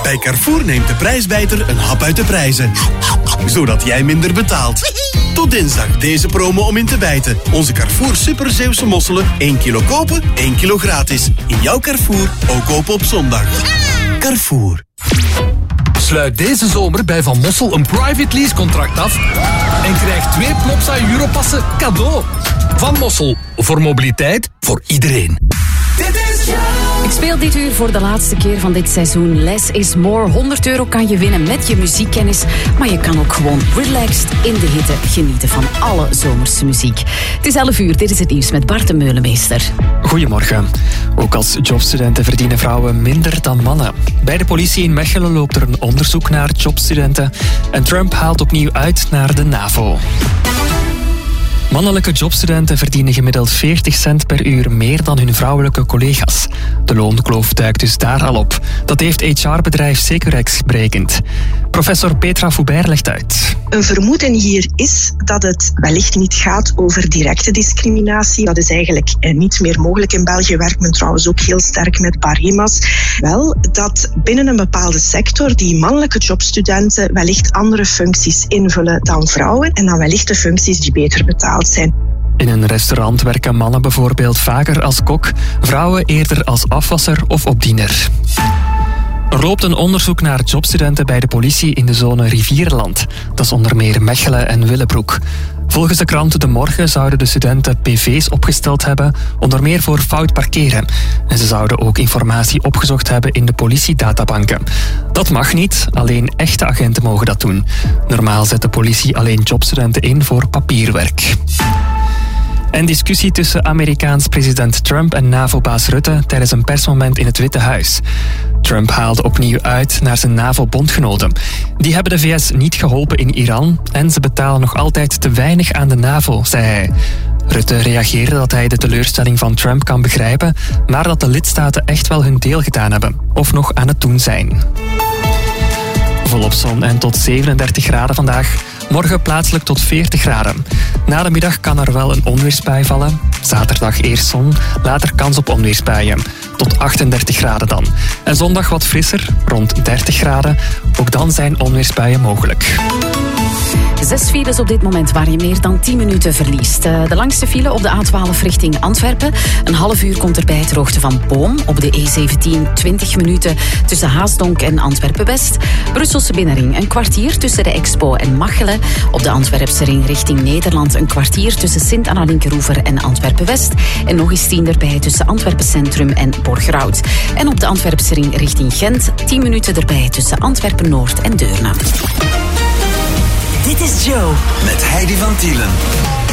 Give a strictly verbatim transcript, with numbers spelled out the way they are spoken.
Bij Carrefour neemt de prijsbijter een hap uit de prijzen. Zodat jij minder betaalt. Tot dinsdag deze promo om in te bijten. Onze Carrefour Super Zeeuwse mosselen. één kilo kopen, één kilo gratis. In jouw Carrefour, ook kopen op zondag. Carrefour. Sluit deze zomer bij Van Mossel een private lease contract af en krijg twee Plopsa Europassen cadeau. Van Mossel, voor mobiliteit, voor iedereen. Ik speel dit uur voor de laatste keer van dit seizoen. Less is more. honderd euro kan je winnen met je muziekkennis. Maar je kan ook gewoon relaxed in de hitte genieten van alle zomerse muziek. Het is elf uur. Dit is het nieuws met Bart de Meulemeester. Goedemorgen. Ook als jobstudenten verdienen vrouwen minder dan mannen. Bij de politie in Mechelen loopt er een onderzoek naar jobstudenten. En Trump haalt opnieuw uit naar de NAVO. Mannelijke jobstudenten verdienen gemiddeld veertig cent per uur meer dan hun vrouwelijke collega's. De loonkloof duikt dus daar al op. Dat heeft H R-bedrijf Securex berekend. Professor Petra Foubert legt uit. Een vermoeden hier is dat het wellicht niet gaat over directe discriminatie. Dat is eigenlijk niet meer mogelijk. In België werkt men trouwens ook heel sterk met barema's. Wel, dat binnen een bepaalde sector die mannelijke jobstudenten wellicht andere functies invullen dan vrouwen. En dan wellicht de functies die beter betaald zijn. In een restaurant werken mannen bijvoorbeeld vaker als kok, vrouwen eerder als afwasser of opdiener. Er loopt een onderzoek naar jobstudenten bij de politie in de zone Rivierenland. Dat is onder meer Mechelen en Willebroek. Volgens de krant De Morgen zouden de studenten P V's opgesteld hebben, onder meer voor fout parkeren. En ze zouden ook informatie opgezocht hebben in de politiedatabanken. Dat mag niet, alleen echte agenten mogen dat doen. Normaal zet de politie alleen jobstudenten in voor papierwerk. En discussie tussen Amerikaans president Trump en NAVO-baas Rutte tijdens een persmoment in het Witte Huis. Trump haalde opnieuw uit naar zijn NAVO-bondgenoten. Die hebben de V S niet geholpen in Iran en ze betalen nog altijd te weinig aan de NAVO, zei hij. Rutte reageerde dat hij de teleurstelling van Trump kan begrijpen, maar dat de lidstaten echt wel hun deel gedaan hebben, of nog aan het doen zijn. Volop zon en tot zevenendertig graden vandaag. Morgen plaatselijk tot veertig graden. Na de middag kan er wel een onweersbui vallen. Zaterdag eerst zon, later kans op onweersbuien. Tot achtendertig graden dan. En zondag wat frisser, rond dertig graden. Ook dan zijn onweersbuien mogelijk. Zes files op dit moment waar je meer dan tien minuten verliest. De langste file op de A twaalf richting Antwerpen. Een half uur komt erbij ter hoogte van Boom. Op de E zeventien twintig minuten tussen Haasdonk en Antwerpen-West. Brusselse Binnenring een kwartier tussen de Expo en Machelen. Op de Antwerpse ring richting Nederland een kwartier tussen Sint-Anna-Linkeroever en Antwerpen-West. En nog eens tien erbij tussen Antwerpen Centrum en Borgerhout. En op de Antwerpse ring richting Gent tien minuten erbij tussen Antwerpen-Noord en Deurne. Dit is Joe. Met Heidi van Tielen.